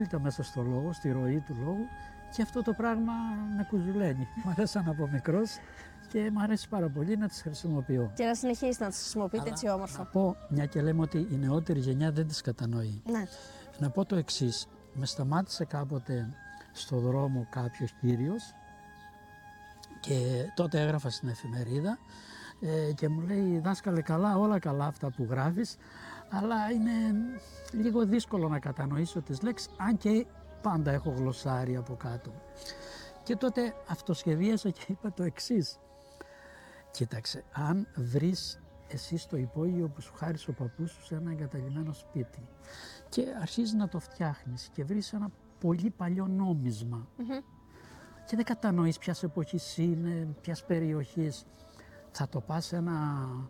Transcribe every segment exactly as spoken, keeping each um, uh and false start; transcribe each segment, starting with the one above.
Ήταν μέσα στο λόγο, στη ροή του λόγου και αυτό το πράγμα με κουζουλένει. Μ' αρέσαν από μικρός και μ' αρέσει πάρα πολύ να τις χρησιμοποιώ. Και να συνεχίσετε να τις χρησιμοποιείτε έτσι όμορφα. Να πω, μια και λέμε ότι η νεότερη γενιά δεν τις κατανοεί. Ναι. Να πω το εξής. Με σταμάτησε κάποτε στο δρόμο κάποιος κύριος και τότε έγραφα στην εφημερίδα ε, και μου λέει, δάσκαλε, καλά, όλα καλά αυτά που γράφεις, αλλά είναι λίγο δύσκολο να κατανοήσω τις λέξεις, αν και πάντα έχω γλωσσάρι από κάτω. Και τότε αυτοσχεδίασα και είπα το εξής. Κοίταξε, αν βρεις εσύ στο υπόγειο που σου χάρισε ο παππούς σου σε ένα εγκαταλειμμένο σπίτι και αρχίζεις να το φτιάχνεις και βρεις ένα πολύ παλιό νόμισμα mm-hmm. και δεν κατανοείς ποιας εποχής είναι, ποιας περιοχής, θα το πας σε ένα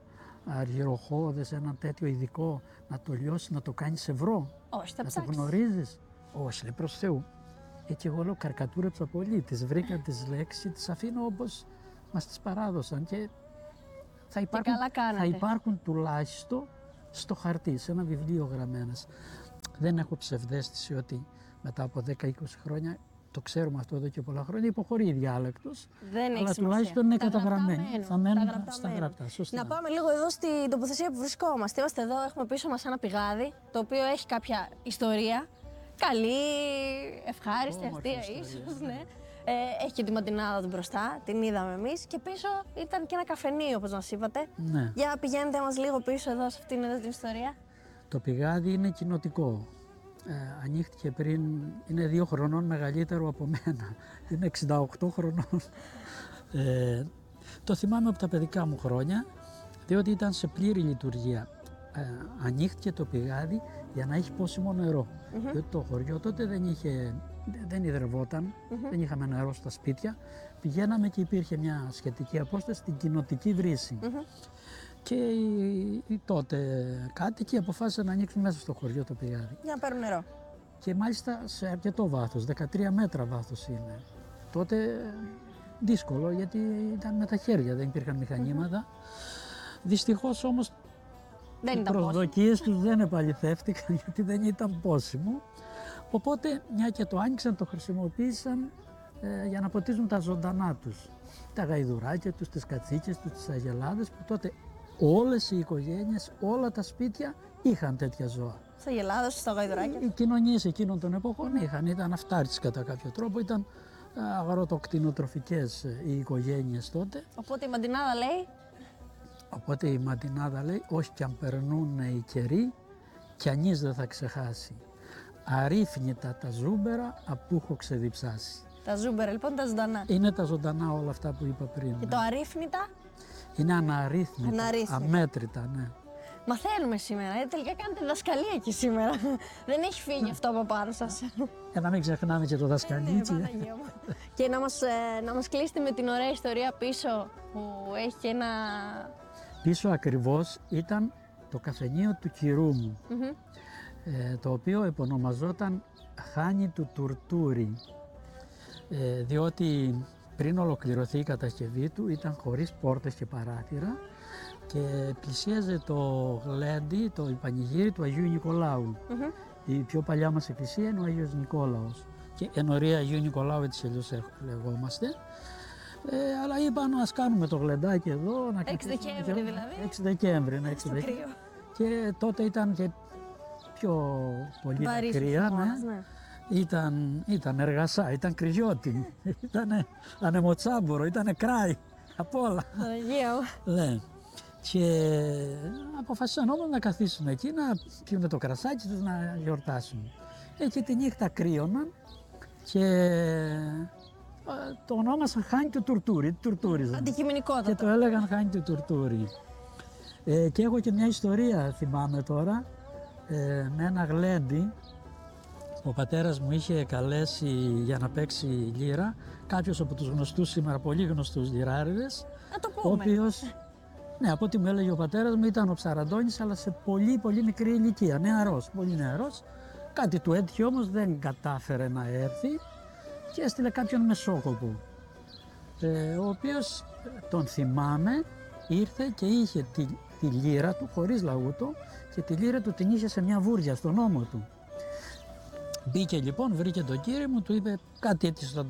αργυροχώδες, ένα τέτοιο ειδικό, να το λιώσει, να το κάνεις ευρώ, όχι, θα να ψάξεις. το γνωρίζεις. Όχι, λέει, προς Θεού. Ε, και εγώ λέω, καρκατούρεψα πολύ, τις βρήκα τις λέξεις, τις αφήνω όπως μας τις παράδωσαν και θα υπάρχουν, θα υπάρχουν τουλάχιστον στο χαρτί, σε ένα βιβλίο γραμμένες. Δεν έχω ψευδαίσθηση ότι μετά από δέκα είκοσι χρόνια, το ξέρουμε αυτό εδώ και πολλά χρόνια, υποχωρεί η διάλεκτος, δεν αλλά τουλάχιστον είναι καταγραμμένη. Θα μένουν στα μένουν. γραπτά. Σωστά. Να πάμε λίγο εδώ στην τοποθεσία που βρισκόμαστε. Είμαστε εδώ, έχουμε πίσω μας ένα πηγάδι, το οποίο έχει κάποια ιστορία. Καλή, ευχάριστη, αστεία ίσως, ναι. Ε, έχει και τη μαντινάδα του μπροστά, την είδαμε εμείς και πίσω ήταν και ένα καφενείο, όπως μας είπατε. Ναι. Για πηγαίνετε μας λίγο πίσω εδώ σε αυτήν εδώ την ιστορία. Το πηγάδι είναι κοινοτικό. Ε, ανοίχτηκε πριν, είναι δύο χρονών μεγαλύτερο από μένα. Είναι εξήντα οκτώ χρονών. Ε, το θυμάμαι από τα παιδικά μου χρόνια, διότι ήταν σε πλήρη λειτουργία. Ε, ανοίχτηκε το πηγάδι για να έχει πόσιμο νερό. Mm-hmm. Διότι το χωριό τότε δεν είχε, δεν υδρευόταν, mm-hmm. δεν είχαμε νερό στα σπίτια. Πηγαίναμε και υπήρχε μια σχετική απόσταση στην κοινοτική βρύση. Mm-hmm. Και οι, οι τότε κάτοικοι αποφάσισαν να ανοίξουν μέσα στο χωριό το πηγάδι. Για να παίρνουν νερό. Και μάλιστα σε αρκετό βάθος, δεκατρία μέτρα βάθος είναι. Τότε δύσκολο γιατί ήταν με τα χέρια, δεν υπήρχαν μηχανήματα. Mm-hmm. Δυστυχώς όμως δεν οι προσδοκίες τους δεν επαληθεύτηκαν γιατί δεν ήταν πόσιμο. Οπότε μια και το άνοιξαν, το χρησιμοποίησαν ε, για να ποτίζουν τα ζωντανά τους. Τα γαϊδουράκια τους, τις κατσίκες τους, τις αγελάδες που τότε όλες οι οικογένειες, όλα τα σπίτια είχαν τέτοια ζώα. Στις αγελάδες, στα γαϊδουράκια. Οι κοινωνίες εκείνων των εποχών είχαν, ήταν αυτάρτης κατά κάποιο τρόπο, ήταν αγροτοκτηνοτροφικές οι οικογένειες τότε. Οπότε η μαντινάδα λέει. Οπότε η μαντινάδα λέει, όχι κι αν περνούν οι καιροί, κι ανείς δεν θα ξεχάσει. Αρρύθμιτα τα ζούμπερα απ' έχω ξεδιψάσει. Τα ζούμπερα λοιπόν, τα ζωντανά. Είναι τα ζωντανά όλα αυτά που είπα πριν. Και ναι. το αρρύθμιτα. Είναι αναρρύθμιτα, αναρρύθμιτα. αμέτρητα, ναι. Μαθαίνουμε σήμερα, ε, τελικά κάνετε διδασκαλία εκεί σήμερα. Δεν έχει φύγει αυτό από πάνω σας. Για να μην ξεχνάμε και το δασκαλίτσι. Ε, και να μας, ε, να μας κλείσετε με την ωραία ιστορία πίσω που έχει ένα... Πίσω ακριβώς ήταν το καφενείο του κυρού μου, mm-hmm. ε, το οποίο επωνομαζόταν Χάνι του Τουρτούρι, ε, διότι πριν ολοκληρωθεί η κατασκευή του ήταν χωρίς πόρτες και παράθυρα και πλησίαζε το γλέντι, το πανηγύρι του Αγίου Νικολάου. Mm-hmm. Η πιο παλιά μας εκκλησία είναι ο Άγιος Νικόλαος και ενωρία Αγίου Νικολάου έτσι αλλιώς λεγόμαστε. Ε, αλλά είπαν ας κάνουμε το γλεντάκι εδώ. Να έξι Δεκέμβρη και... δηλαδή. έξι Δεκέμβρη, ναι, έξι Δεκέμβρη. Και τότε ήταν και πιο πολύ κρύα, ναι. ναι. Ήταν, ήταν εργασά, ήταν κρυζιώτη, ήταν ανεμοτσάμπορο, ήταν κράι, απ' όλα. Ναι. Και αποφασίσαν όμως να καθίσουν εκεί, να πιούνε το κρασάκι τους, να γιορτάσουν. Ε, και τη νύχτα κρύωναν και το ονόμασαν Χάνι του Τουρτούρι, τουρτούριζαν. Αντικειμενικότατα. Και το έλεγαν Χάνι του Τουρτούρι. Ε, και έχω και μια ιστορία, θυμάμαι τώρα, ε, με ένα γλέντι. Ο πατέρας μου είχε καλέσει για να παίξει λύρα κάποιος από τους γνωστούς σήμερα, πολύ γνωστούς λυράριδες. Να το πούμε. Ο οποίος, ναι, από ό,τι μου έλεγε ο πατέρας μου ήταν ο Ψαραντώνης, αλλά σε πολύ πολύ μικρή ηλικία, νεαρός, πολύ νεαρός. Κάτι του έτυχε όμως, δεν κατάφερε να έρθει και έστειλε κάποιον μεσόκοπο, ε, ο οποίος τον θυμάμαι, ήρθε και είχε τη, τη λύρα του χωρίς λαγούτο και τη λύρα του την είχε σε μια βούρια στον ώμο του. Μπήκε λοιπόν, βρήκε τον κύριο μου, του είπε κάτι έτσι στον